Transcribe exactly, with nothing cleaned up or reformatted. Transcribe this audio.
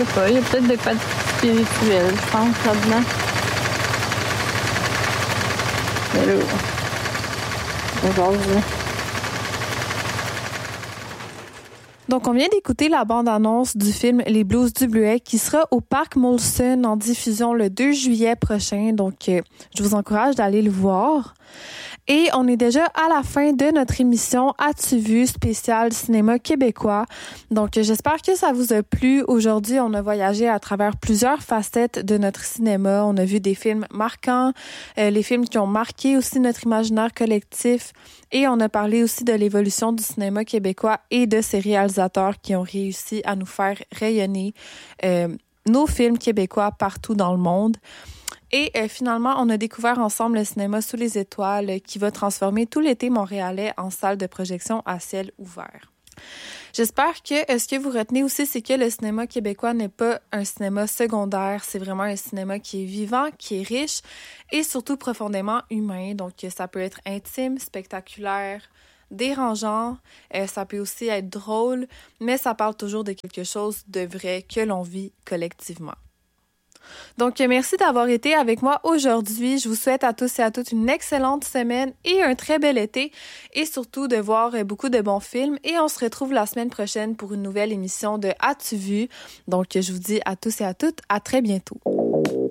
sais pas, il y a peut-être de quoi de spirituel, je pense, là-dedans. Mais là, aujourd'hui... Donc, on vient d'écouter la bande-annonce du film Les Blues du Bleuet qui sera au Parc Molson en diffusion le deux juillet prochain. Donc, euh, je vous encourage d'aller le voir. Et on est déjà à la fin de notre émission As-tu vu spécial cinéma québécois. Donc, j'espère que ça vous a plu. Aujourd'hui, on a voyagé à travers plusieurs facettes de notre cinéma. On a vu des films marquants, euh, les films qui ont marqué aussi notre imaginaire collectif. Et on a parlé aussi de l'évolution du cinéma québécois et de ses réalisateurs qui ont réussi à nous faire rayonner euh, nos films québécois partout dans le monde. Et euh, finalement, on a découvert ensemble le cinéma Sous les étoiles euh, qui va transformer tout l'été montréalais en salle de projection à ciel ouvert. J'espère que euh, ce que vous retenez aussi, c'est que le cinéma québécois n'est pas un cinéma secondaire. C'est vraiment un cinéma qui est vivant, qui est riche et surtout profondément humain. Donc, ça peut être intime, spectaculaire, dérangeant. Euh, ça peut aussi être drôle, mais ça parle toujours de quelque chose de vrai que l'on vit collectivement. Donc, merci d'avoir été avec moi aujourd'hui. Je vous souhaite à tous et à toutes une excellente semaine et un très bel été et surtout de voir beaucoup de bons films. Et on se retrouve la semaine prochaine pour une nouvelle émission de As-tu vu? Donc, je vous dis à tous et à toutes, à très bientôt.